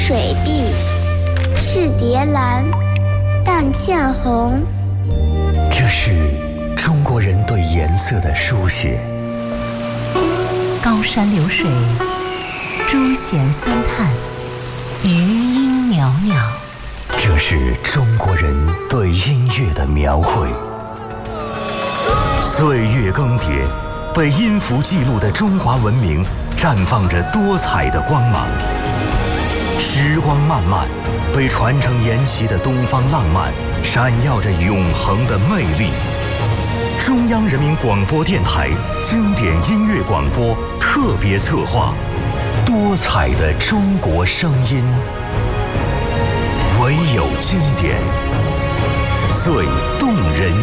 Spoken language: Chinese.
水碧、赤蝶蓝、淡茜红。 这是中国人对颜色的书写。 高山流水，朱弦三叹，余音袅袅。 这是中国人对音乐的描绘。岁月更迭，被音符记录的中华文明绽放着多彩的光芒。时光漫漫，被传承沿袭的东方浪漫闪耀着永恒的魅力。中央人民广播电台经典音乐广播特别策划，多彩的中国声音，唯有经典，最动人